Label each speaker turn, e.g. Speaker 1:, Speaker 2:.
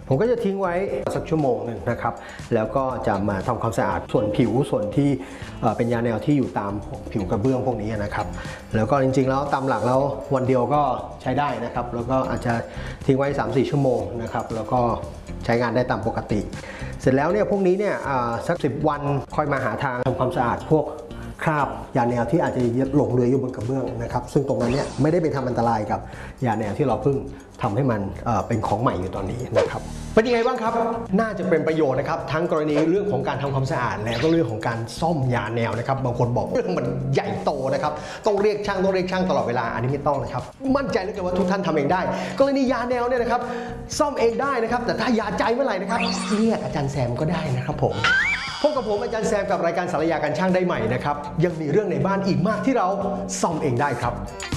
Speaker 1: ผมก็จะทิ้งไว้สักชั่วโมงหนึ่งนะครับแล้วก็จะมาทำความสะอาดส่วนผิวส่วนที่เป็นยาแนวที่อยู่ตามผิวกระเบื้องพวกนี้นะครับแล้วก็จริงๆแล้วตามหลักแล้ววันเดียวก็ใช้ได้นะครับแล้วก็อาจจะทิ้งไว้ 3-4 ชั่วโมงนะครับแล้วก็ใช้งานได้ตามปกติเสร็จแล้วเนี่ยพวกนี้เนี่ยสัก10 วันค่อยมาหาทางทำความสะอาดพวกคราบยาแนวที่อาจจะหลงเหลืออยู่บนกระเบื้องนะครับซึ่งตรงนั้นเนี่ยไม่ได้ไปทำอันตรายกับยาแนวที่เราเพิ่งทำให้มันเป็นของใหม่อยู่ตอนนี้นะครับเป็นยังไงบ้างครับน่าจะเป็นประโยชน์นะครับทั้งกรณีเรื่องของการทำความสะอาดและก็เรื่องของการซ่อมยาแนวนะครับบางคนบอกเรื่องมันใหญ่โตนะครับต้องเรียกช่างตลอดเวลาอันนี้ไม่ต้องนะครับมั่นใจเหลือเกินว่าทุกท่านทำเองได้กรณียาแนวเนี่ยนะครับซ่อมเองได้นะครับแต่ถ้ายาใจเมื่อไหร่นะครับเรียกอาจารย์แซมก็ได้นะครับผมพบกับผมอาจารย์แซมกับรายการสารยาการช่างได้ใหม่นะครับยังมีเรื่องในบ้านอีกมากที่เราซ่อมเองได้ครับ